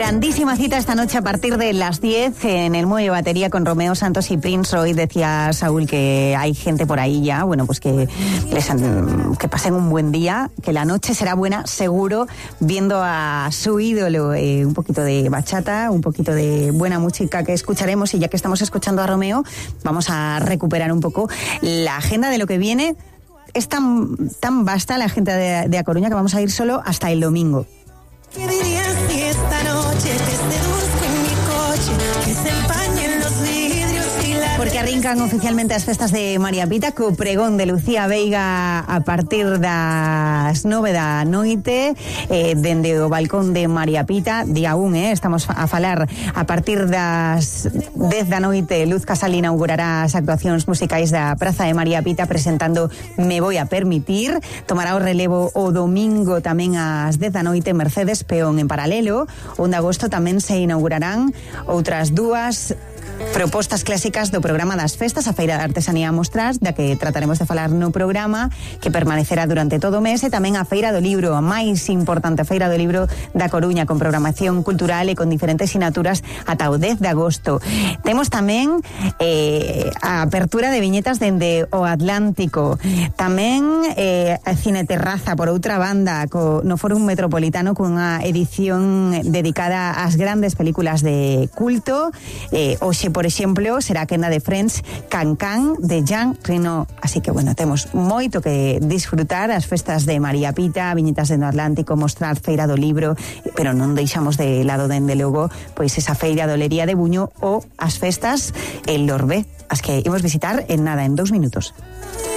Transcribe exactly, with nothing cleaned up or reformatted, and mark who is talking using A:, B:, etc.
A: Grandísima cita esta noche a partir de las diez en el Muelle Batería con Romeo Santos y Prince Roy. Decía Saúl que hay gente por ahí ya, bueno, pues que, les, que pasen un buen día, que la noche será buena, seguro, viendo a su ídolo. Eh, un poquito de bachata, un poquito de buena música que escucharemos, y ya que estamos escuchando a Romeo, vamos a recuperar un poco la agenda de lo que viene. Es tan, tan vasta la agenda de, de A Coruña que vamos a ir solo hasta el domingo.
B: ¿Qué dirías si esta noche te seduzco en mi coche, que se empañen los vidrios y la...
A: Porque arrincan oficialmente as festas de María Pita co pregón de Lucía Veiga a partir das nove da noite, eh, dende o balcón de María Pita, día un, eh, estamos a falar a partir das dez da noite. Luz Casal inaugurará as actuacións musicais da Praza de María Pita presentando Me Voy a Permitir. Tomará o relevo o domingo tamén ás dez da noite Mercedes Peón. En paralelo, o un de agosto tamén se inaugurarán outras dúas propostas clásicas do programa das festas, a Feira de Artesanía a Mostrar, da que trataremos de falar no programa, que permanecerá durante todo o mes, e tamén a Feira do Libro, a máis importante Feira do Libro da Coruña, con programación cultural e con diferentes sinaturas ata o dez de agosto. Temos tamén eh, a apertura de viñetas dende o Atlántico, tamén eh, a Cine Terraza, por outra banda, co, no Fórum Metropolitano, cunha edición dedicada ás grandes películas de culto. eh, hoxe, por exemplo, será a quenda de Friends Can Can de Jean Reno. Así que, bueno, temos moito que disfrutar as festas de María Pita, viñetas dentro do Atlántico, Mostrar, Feira do Libro, pero non deixamos de lado, dende logo, pois esa feira do Lería de Buño ou as festas en Lorbé, as que imos visitar en nada, en dous minutos.